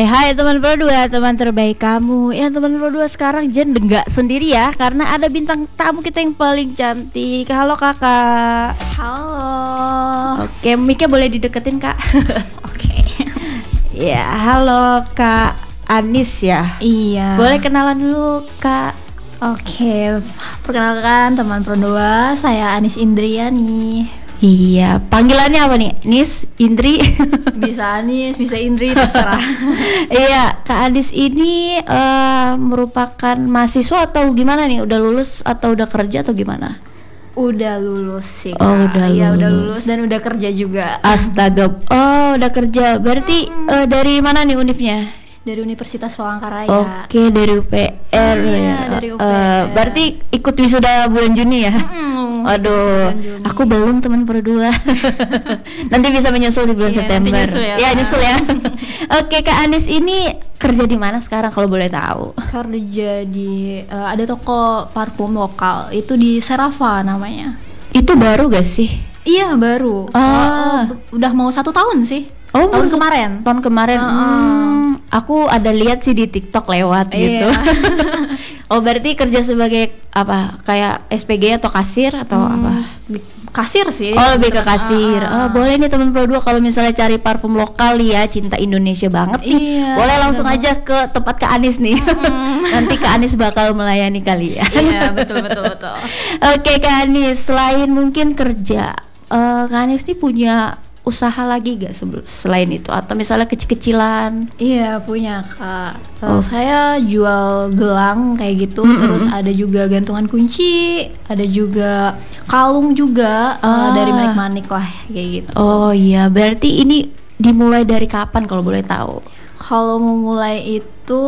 Hai teman Pro 2, teman terbaik kamu. Ya teman Pro 2 sekarang Jen nggak sendiri ya, karena ada bintang tamu kita yang paling cantik. Halo kakak. Halo. Oke, mic-nya boleh dideketin kak. Oke. Ya, halo kak Anis ya. Iya. Boleh kenalan dulu kak. Oke. Perkenalkan teman Pro 2, saya Anis Indriani. Iya, panggilannya apa nih? Nis, Indri? Bisa Anis, bisa Indri, terserah. Iya, Kak Anis ini merupakan mahasiswa atau gimana nih? Udah lulus atau udah kerja atau gimana? Udah lulus sih Kak. Oh, udah Iya, lulus. udah lulus dan udah kerja juga. Astaga, oh udah kerja. Berarti dari mana nih univnya? Dari Universitas Palangkaraya. Oke, dari UPR. Iya, dari UPR. Berarti ikut wisuda bulan Juni ya? Aduh, aku belum teman berdua. Nanti bisa menyusul di bulan September. Nyusul ya, nyusul ya. Oke, Kak Anis ini kerja di mana sekarang kalau boleh tahu? Kerja di ada toko parfum lokal. Itu di Serava namanya. Itu baru gak sih? Iya, baru. Udah mau 1 tahun sih. Oh, tahun kemarin. Tahun kemarin. Aku ada lihat sih di TikTok lewat gitu. Oh, berarti kerja sebagai apa? Kayak SPG atau kasir atau apa? Kasir sih. Oh, lebih ke kasir. Oh, boleh nih teman Pro 2 kalau misalnya cari parfum lokal ya, cinta Indonesia banget nih. Iya, boleh langsung aja ke tempat Kak Anis nih. Nanti Kak Anis bakal melayani kalian. Iya, betul. Oke, Kak Anis, selain mungkin kerja, Kak Anis nih punya usaha lagi gak selain itu atau misalnya kecil-kecilan? Iya, punya Kak. Saya jual gelang kayak gitu, terus ada juga gantungan kunci, ada juga kalung juga dari manik-manik lah kayak gitu. Oh iya, berarti ini dimulai dari kapan kalau boleh tahu? Kalau memulai itu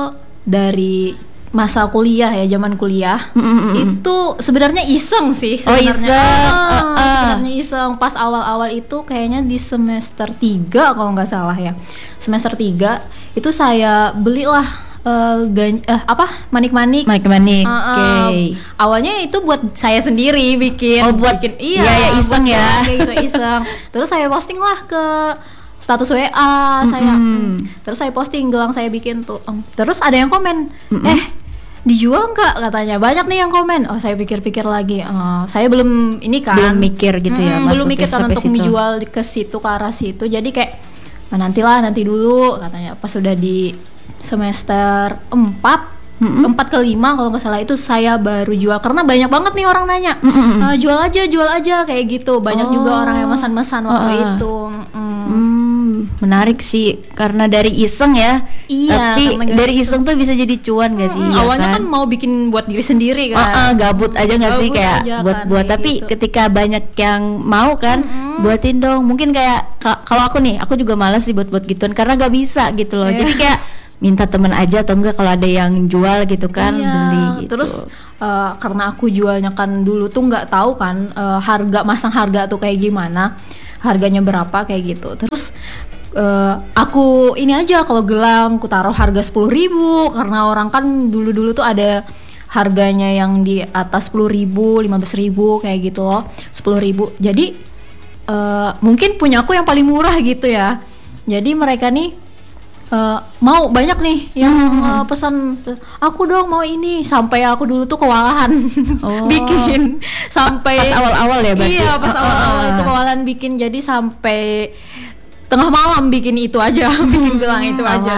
dari masa kuliah ya, zaman kuliah. Itu sebenarnya iseng sih sebenarnya. Oh, iseng. Sebenarnya iseng pas awal-awal itu kayaknya di semester 3 kalau nggak salah ya. Semester 3 itu saya belilah manik-manik. Oke. Awalnya itu buat saya sendiri bikin. Oh, bikin. Iya, iseng ya. Kayak gitu, iseng. Terus saya posting lah ke status WA saya. Terus saya posting gelang saya bikin tuh. Terus ada yang komen, dijual nggak katanya. Banyak nih yang komen. Oh, saya pikir-pikir lagi. Saya belum ini kan. Belum mikir gitu ya. Belum mikir kan untuk situ. menjual ke situ, ke arah situ. Jadi kayak nanti dulu katanya. Pas sudah di semester 4 4 ke 5 kalau nggak salah itu saya baru jual karena banyak banget nih orang nanya jual aja kayak gitu. Banyak juga orang yang mesan-mesan waktu itu. Menarik sih karena dari iseng ya. Iya, tapi dari iseng tuh bisa jadi cuan gak sih? Awalnya kan mau bikin buat diri sendiri kan. Gabut aja gak sih kayak buat tapi gitu. Ketika banyak yang mau kan buatin dong. Mungkin kayak kalau aku nih, aku juga malas sih buat gituan karena gak bisa gitu loh. Jadi kayak minta temen aja atau enggak kalau ada yang jual gitu kan, beli gitu. Terus karena aku jualnya kan dulu tuh nggak tahu kan masang harga tuh kayak gimana, harganya berapa kayak gitu. Terus aku ini aja kalau gelang aku taruh harga 10.000 karena orang kan dulu tuh ada harganya yang di atas 10.000, 15.000 kayak gitu loh, 10.000. Jadi mungkin punya aku yang paling murah gitu ya. Jadi mereka nih mau banyak nih yang pesan aku dong mau ini, sampai aku dulu tuh kewalahan bikin sampai pas awal-awal ya berarti. Iya, pas awal-awal itu kewalahan bikin, jadi sampai tengah malam bikin itu aja, bikin gelang itu aja.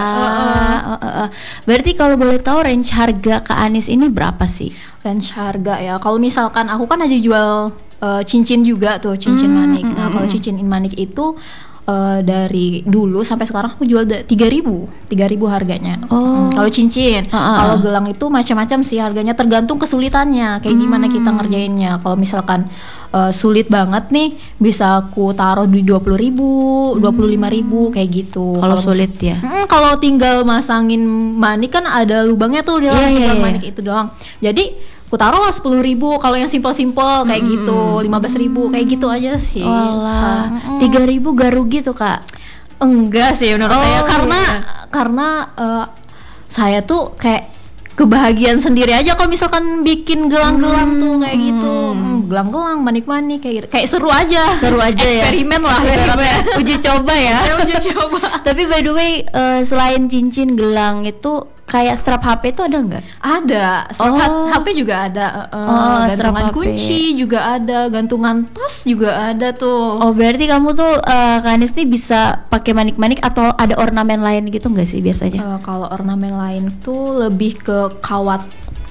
Berarti kalau boleh tahu range harga Kak Anis ini berapa sih? Range harga ya, kalau misalkan aku kan aja jual cincin juga tuh, cincin manik. Nah, kalau cincin manik itu dari dulu sampai sekarang aku jual 3.000 harganya. Kalau cincin, kalau gelang itu macam-macam sih harganya, tergantung kesulitannya kayak gimana kita ngerjainnya. Kalau misalkan sulit banget nih, bisa aku taruh di 20.000, 25.000 kayak gitu. Kalau sulit ya. Kalau tinggal masangin manik kan ada lubangnya tuh di dalam manik itu doang. Jadi aku taruh lah 10.000 kalau yang simple kayak gitu, 15.000 kayak gitu aja sih. 3.000 gak rugi tuh Kak? Enggak sih menurut saya, karena saya tuh kayak kebahagiaan sendiri aja kalau misalkan bikin gelang-gelang tuh kayak gitu. Gelang-gelang, manik-manik kayak gitu. Kayak seru aja eksperimen ya. lah ibaratnya. Uji coba ya. Uji coba. Tapi by the way, selain cincin, gelang itu kayak strap HP itu ada nggak? Ada, strap HP juga ada, gantungan kunci juga ada, gantungan tas juga ada tuh. Oh berarti kamu tuh Kak Anis nih bisa pakai manik-manik atau ada ornamen lain gitu nggak sih biasanya? Kalau ornamen lain tuh lebih ke kawat.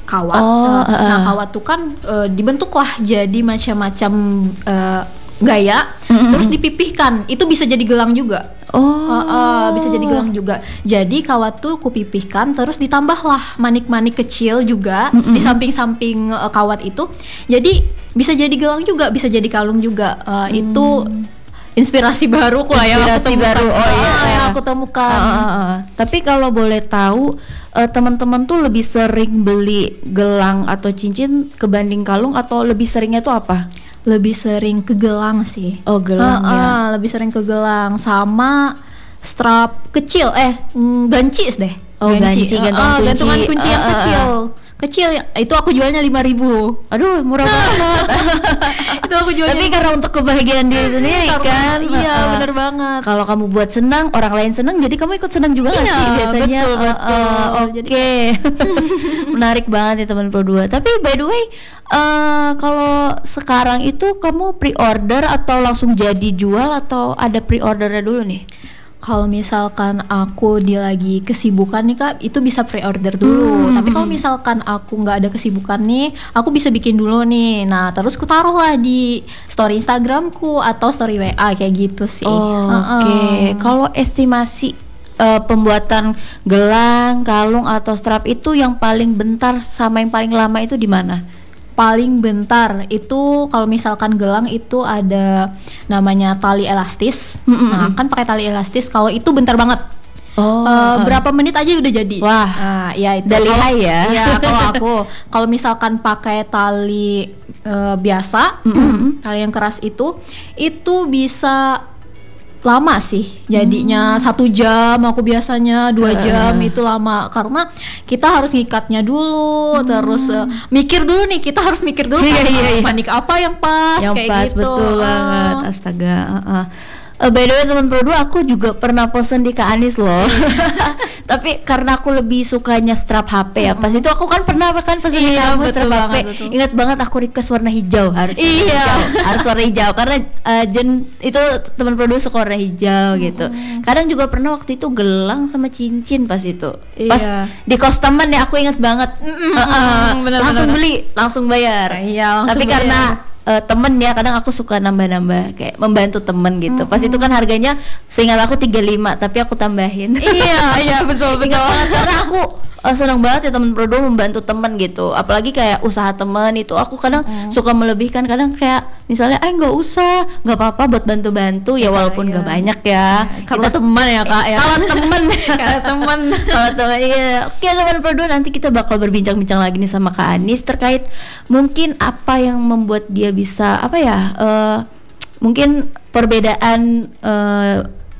Nah kawat tuh kan dibentuk lah jadi macam-macam gaya, terus dipipihkan, itu bisa jadi gelang juga. Bisa jadi gelang juga. Jadi kawat tuh kupipihkan, terus ditambahlah manik-manik kecil juga di samping-samping kawat itu. Jadi bisa jadi gelang juga, bisa jadi kalung juga. Itu inspirasi baru kok yang aku temukan. Yang aku temukan. Tapi kalau boleh tahu, teman-teman tuh lebih sering beli gelang atau cincin kebanding kalung, atau lebih seringnya tuh apa? Lebih sering ke gelang sih. Oh gelang ya. Lebih sering ke gelang sama strap kecil, gancis deh. Gantungan kunci. Gantungan kunci yang kecil itu aku jualnya 5.000. Aduh murah banget. Itu aku jualnya. Tapi karena untuk kebahagiaan diri sendiri kan. Iya benar banget. Kalau kamu buat senang, orang lain senang, jadi kamu ikut senang juga nggak sih biasanya? Betul. Oke. Menarik banget ya teman Pro 2. Tapi by the way, kalau sekarang itu kamu pre-order atau langsung jadi jual, atau ada pre-ordernya dulu nih? Kalau misalkan aku lagi kesibukan nih Kak, itu bisa pre-order dulu. Tapi kalau misalkan aku nggak ada kesibukan nih, aku bisa bikin dulu nih. Nah terus ku taruh lah di story Instagramku atau story WA kayak gitu sih. Oke. Kalau estimasi pembuatan gelang, kalung atau strap itu yang paling bentar sama yang paling lama itu di mana? Paling bentar itu kalau misalkan gelang itu ada namanya tali elastis. Nah kan pakai tali elastis, kalau itu bentar banget. Berapa menit aja udah jadi. Wah, ya itu. Dalihai ya. Iya, kalau misalkan pakai tali biasa, tali yang keras itu bisa lama sih jadinya. 1 jam aku biasanya, 2 jam itu lama karena kita harus ngikatnya dulu, terus mikir dulu nih, kita harus mikir dulu manik apa yang pas kayak pas, gitu. Betul banget, astaga. By the way teman Pro 2, aku juga pernah pesen di Kak Anis loh. Tapi karena aku lebih sukanya strap HP ya. Pas itu aku kan pernah pesen di kamu strap HP. Ingat banget aku request warna hijau, harus harus warna hijau karena Jen itu teman Pro 2 suka warna hijau gitu. Kadang juga pernah waktu itu gelang sama cincin pas itu. Pas di kos temen ya, aku ingat banget. Langsung beli, langsung bayar. Tapi karena temen ya, kadang aku suka nambah-nambah kayak membantu temen gitu. Pas itu kan harganya seingat aku 35, tapi aku tambahin. Iya betul. Karena aku senang banget ya temen Pro 2 membantu temen gitu. Apalagi kayak usaha temen itu aku kadang suka melebihkan. Kadang kayak misalnya nggak usah, nggak apa-apa buat bantu-bantu ya, walaupun nggak banyak ya. Kalau teman ya Kak ya. Kalau temen Kalau teman iya. Oke teman Pro 2, nanti kita bakal berbincang-bincang lagi nih sama Kak Anis terkait mungkin apa yang membuat dia bisa mungkin perbedaan